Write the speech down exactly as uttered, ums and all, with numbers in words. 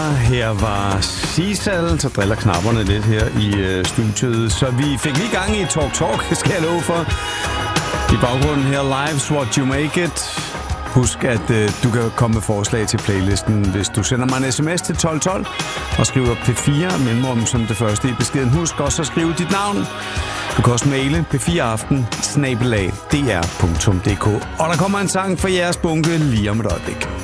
Her var Sisal, så driller knapperne lidt her i øh, studiet. Så vi fik lige gang i Talk Talk, skal jeg love for. I baggrunden her, Live's What You Make It. Husk, at øh, du kan komme med forslag til playlisten, hvis du sender mig en sms til tolv tolv og skriver P fire mellemrum som det første i beskeden. Husk også at skrive dit navn. Du kan også maile p fire aften snabel-a d r punktum d k. Og der kommer en sang fra jeres bunke lige om et øjeblik.